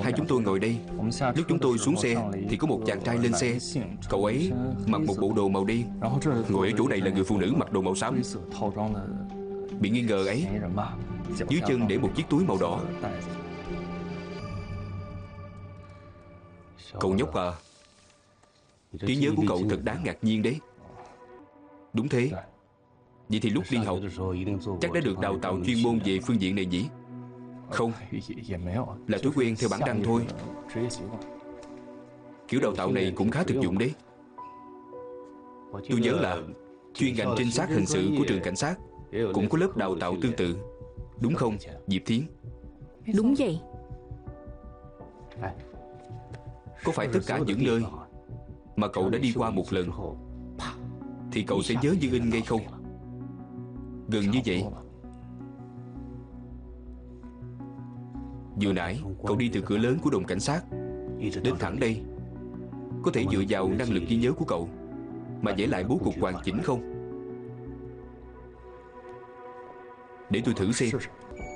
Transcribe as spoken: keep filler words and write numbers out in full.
Hai chúng tôi ngồi đây. Lúc chúng tôi xuống xe thì có một chàng trai lên xe. Cậu ấy mặc một bộ đồ màu đen. Ngồi ở chỗ này là người phụ nữ mặc đồ màu xám. Bị nghi ngờ ấy. Dưới chân để một chiếc túi màu đỏ. Cậu nhóc à, trí nhớ của cậu thật đáng ngạc nhiên đấy. Đúng thế. Vậy thì lúc đi học chắc đã được đào tạo chuyên môn về phương diện này nhỉ? Không, là thói quen theo bản năng thôi. Kiểu đào tạo này cũng khá thực dụng đấy. Tôi nhớ là chuyên ngành trinh sát hình sự của trường cảnh sát cũng có lớp đào tạo tương tự. Đúng không, Diệp Thiến? Đúng vậy. Có phải tất cả những nơi mà cậu đã đi qua một lần thì cậu sẽ nhớ như in ngay không? Gần như vậy. Vừa nãy cậu đi từ cửa lớn của đồn cảnh sát đến thẳng đây, có thể dựa vào năng lực ghi nhớ của cậu mà vẽ lại bố cục hoàn chỉnh không? Để tôi thử xem.